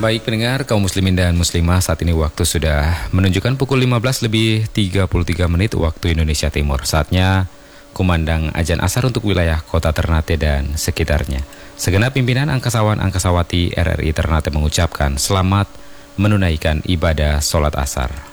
Baik pendengar kaum muslimin dan muslimah, saat ini waktu sudah menunjukkan pukul 15:33 waktu Indonesia Timur. Saatnya kumandang azan asar untuk wilayah kota Ternate dan sekitarnya. Segenap pimpinan angkasawan-angkasawati RRI Ternate mengucapkan selamat menunaikan ibadah sholat asar.